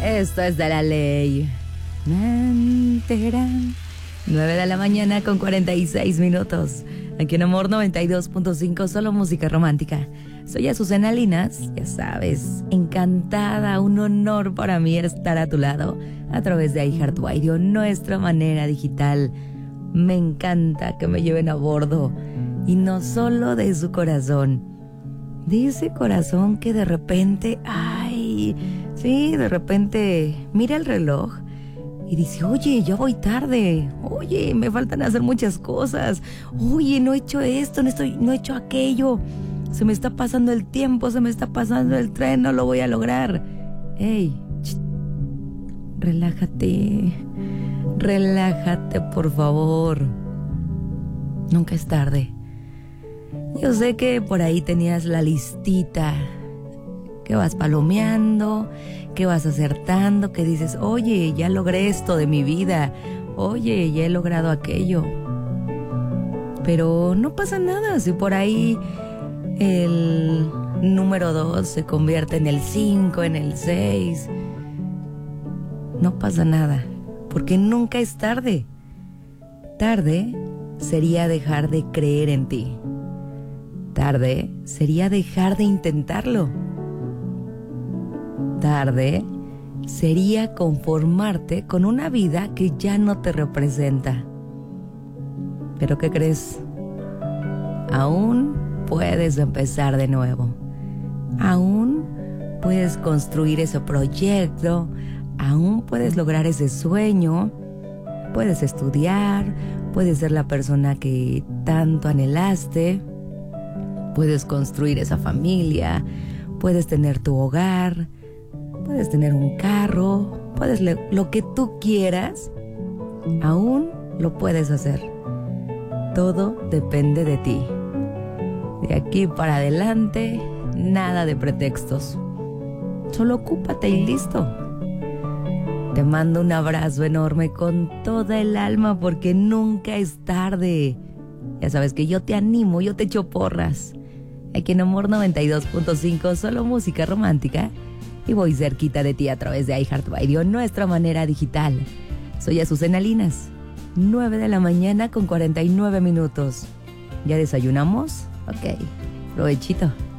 Esto es de la ley. Teherán. 9 de la mañana con 46 minutos. Aquí en Amor 92.5, solo música romántica. Soy Azucena Linas, ya sabes, encantada, un honor para mí estar a tu lado a través de iHeartRadio, nuestra manera digital. Me encanta que me lleven a bordo, y no solo de su corazón, de ese corazón que de repente, de repente mira el reloj y dice, oye, ya voy tarde, oye, me faltan hacer muchas cosas, oye, no he hecho esto, no he hecho aquello, se me está pasando el tiempo, se me está pasando el tren, no lo voy a lograr. Ey, relájate, por favor, nunca es tarde. Yo sé que por ahí tenías la listita, que vas palomeando, que vas acertando, que dices, oye, ya logré esto de mi vida, oye, ya he logrado aquello. Pero no pasa nada si por ahí el número 2 se convierte en el 5, en el 6. No pasa nada, porque nunca es tarde. Tarde sería dejar de creer en ti. Tarde sería dejar de intentarlo. Tarde sería conformarte con una vida que ya no te representa. ¿Pero qué crees? Aún puedes empezar de nuevo. Aún puedes construir ese proyecto. Aún puedes lograr ese sueño. Puedes estudiar. Puedes ser la persona que tanto anhelaste. Puedes construir esa familia. Puedes tener tu hogar. Puedes tener un carro, puedes lo que tú quieras, aún lo puedes hacer. Todo depende de ti. De aquí para adelante, nada de pretextos. Solo ocúpate y listo. Te mando un abrazo enorme con toda el alma porque nunca es tarde. Ya sabes que yo te animo, yo te echo porras. Aquí en Amor 92.5, solo música romántica. Y voy cerquita de ti a través de iHeartRadio, nuestra manera digital. Soy Azucena Linas, 9 de la mañana con 49 minutos. ¿Ya desayunamos? Ok, provechito.